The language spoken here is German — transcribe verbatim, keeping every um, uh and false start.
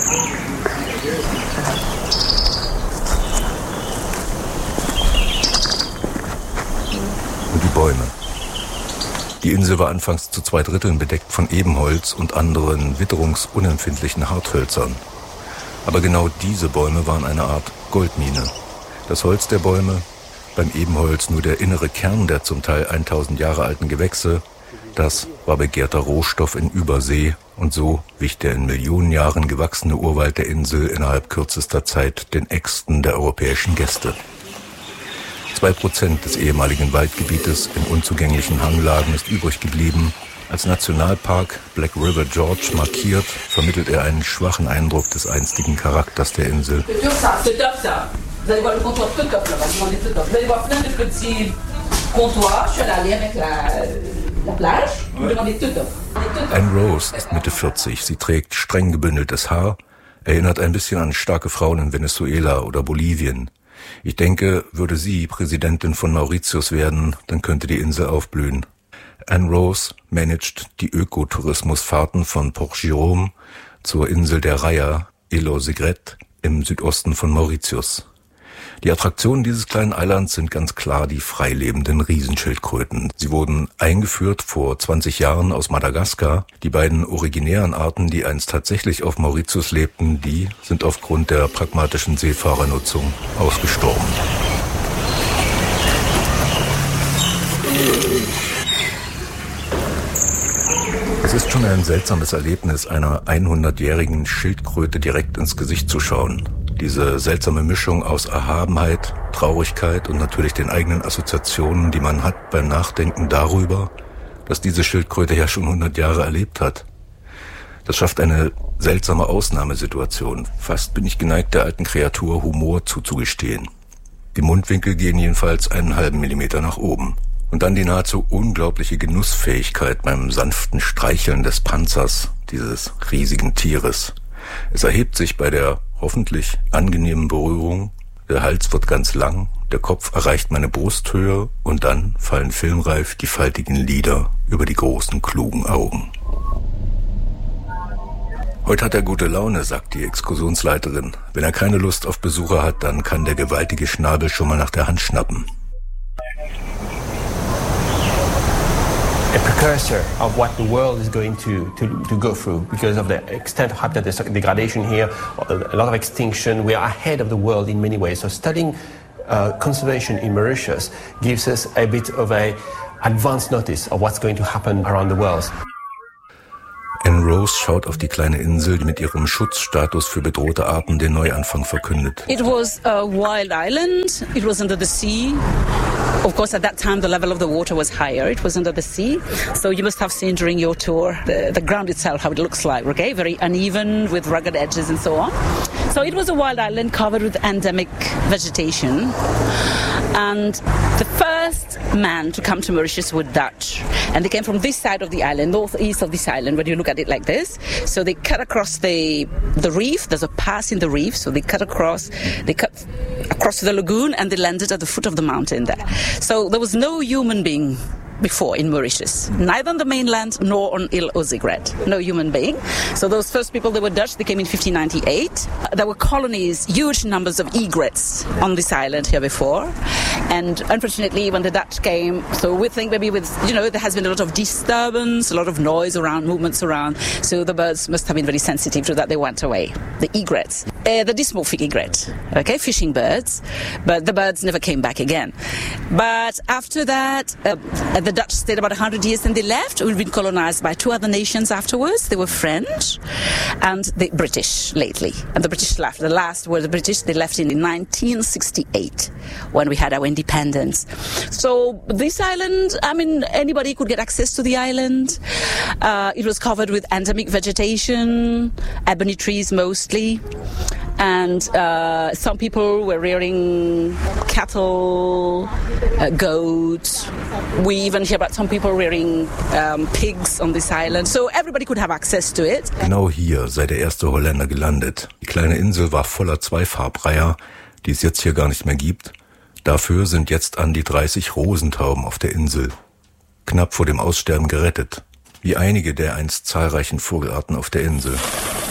Und die Bäume. Die Insel war anfangs zu zwei Dritteln bedeckt von Ebenholz und anderen witterungsunempfindlichen Harthölzern. Aber genau diese Bäume waren eine Art Goldmine. Das Holz der Bäume, beim Ebenholz nur der innere Kern der zum Teil tausend Jahre alten Gewächse, das war begehrter Rohstoff in Übersee und so wich der in Millionen Jahren gewachsene Urwald der Insel innerhalb kürzester Zeit den Äxten der europäischen Gäste. Zwei Prozent des ehemaligen Waldgebietes in unzugänglichen Hanglagen ist übrig geblieben. Als Nationalpark Black River Gorge markiert, vermittelt er einen schwachen Eindruck des einstigen Charakters der Insel. Anne Rose ist Mitte vierzig. Sie trägt streng gebündeltes Haar, erinnert ein bisschen an starke Frauen in Venezuela oder Bolivien. Ich denke, würde sie Präsidentin von Mauritius werden, dann könnte die Insel aufblühen. Anne Rose managt die Ökotourismusfahrten von Port-Jérôme zur Insel der Raya, Île Segret, im Südosten von Mauritius. Die Attraktionen dieses kleinen Eilands sind ganz klar die freilebenden Riesenschildkröten. Sie wurden eingeführt vor zwanzig Jahren aus Madagaskar. Die beiden originären Arten, die einst tatsächlich auf Mauritius lebten, die sind aufgrund der pragmatischen Seefahrernutzung ausgestorben. Es ist schon ein seltsames Erlebnis, einer hundertjährigen Schildkröte direkt ins Gesicht zu schauen. Diese seltsame Mischung aus Erhabenheit, Traurigkeit und natürlich den eigenen Assoziationen, die man hat beim Nachdenken darüber, dass diese Schildkröte ja schon hundert Jahre erlebt hat. Das schafft eine seltsame Ausnahmesituation. Fast bin ich geneigt, der alten Kreatur Humor zuzugestehen. Die Mundwinkel gehen jedenfalls einen halben Millimeter nach oben. Und dann die nahezu unglaubliche Genussfähigkeit beim sanften Streicheln des Panzers dieses riesigen Tieres. Es erhebt sich bei der hoffentlich angenehmen Berührung, der Hals wird ganz lang, der Kopf erreicht meine Brusthöhe und dann fallen filmreif die faltigen Lider über die großen, klugen Augen. Heute hat er gute Laune, sagt die Exkursionsleiterin. Wenn er keine Lust auf Besucher hat, dann kann der gewaltige Schnabel schon mal nach der Hand schnappen. A precursor of what the world is going to, to, to go through because of the extent of habitat degradation here, a lot of extinction. We are ahead of the world in many ways. So studying uh, conservation in Mauritius gives us a bit of a advance notice of what's going to happen around the world. Anne Rose schaut auf die kleine Insel, die mit ihrem Schutzstatus für bedrohte Arten den Neuanfang verkündet. It was a wild island. It was under the sea. Of course, at that time, the level of the water was higher. It was under the sea. So you must have seen during your tour the, the ground itself, how it looks like, okay? Very uneven with rugged edges and so on. So it was a wild island covered with endemic vegetation. And the first man to come to Mauritius were Dutch. And they came from this side of the island, northeast of this island, when you look at it like this. So they cut across the the reef. There's a pass in the reef. So they cut across, they cut across the lagoon and they landed at the foot of the mountain there. So there was no human being before in Mauritius, neither on the mainland nor on Île aux Aigrettes. No human being. So those first people, they were Dutch. They came in fifteen ninety-eight. There were colonies, huge numbers of egrets on this island here before. And unfortunately, when the Dutch came, so we think maybe with, you know, there has been a lot of disturbance, a lot of noise around, movements around. So the birds must have been very sensitive to that. They went away. The egrets, uh, the dysmorphic egret, okay, fishing birds. But the birds never came back again. But after that, uh, the Dutch stayed about one hundred years and they left. We've been colonized by two other nations afterwards. They were French and the British lately. And the British left. The last were the British. They left in nineteen sixty-eight when we had our independence. So this island, I mean, anybody could get access to the island. Uh, it was covered with endemic vegetation, ebony trees mostly. And uh, some people were rearing cattle, uh, goats. We even hear about some people rearing um, pigs on this island. So everybody could have access to it. Genau hier sei der erste Holländer gelandet. Die kleine Insel war voller Zweifarbreiher, die es jetzt hier gar nicht mehr gibt. Dafür sind jetzt an die dreißig Rosentauben auf der Insel. Knapp vor dem Aussterben gerettet. Wie einige der einst zahlreichen Vogelarten auf der Insel.